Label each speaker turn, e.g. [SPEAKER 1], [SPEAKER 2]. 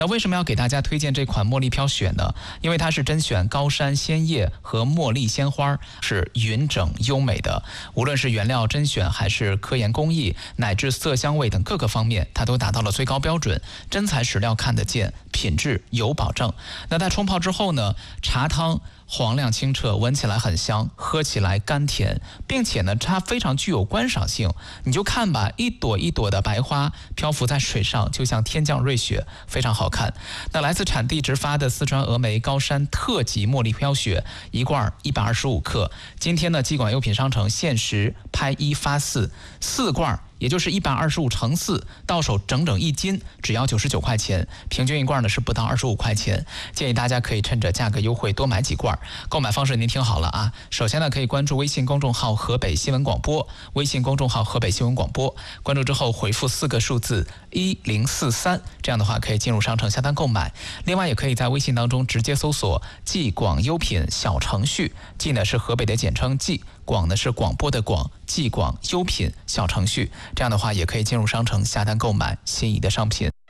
[SPEAKER 1] 那为什么要给大家推荐这款茉莉飘雪呢？因为它是甄选高山鲜叶和茉莉鲜花，是匀整优美的。无论是原料甄选，还是科研工艺，乃至色香味等各个方面，它都达到了最高标准。真材实料看得见，品质有保证。那在冲泡之后呢，茶汤黄亮清澈，闻起来很香，喝起来甘甜，并且呢，它非常具有观赏性。你就看吧，一朵一朵的白花漂浮在水上，就像天降瑞雪，非常好看。那来自产地直发的四川峨眉高山特级茉莉飘雪，一罐125克。今天呢，寄广优品商城限时拍1发4罐。也就是125乘4，到手整整1斤，只要99块钱，平均一罐呢是不到25块钱。建议大家可以趁着价格优惠多买几罐。购买方式您听好了啊，首先呢可以关注微信公众号河北新闻广播，微信公众号河北新闻广播，关注之后回复4个数字1043，这样的话可以进入商城下单购买。另外也可以在微信当中直接搜索寄广优品小程序，寄呢是河北的简称寄，广呢是广播的广，寄广优品小程序，这样的话也可以进入商城下单购买心仪的商品。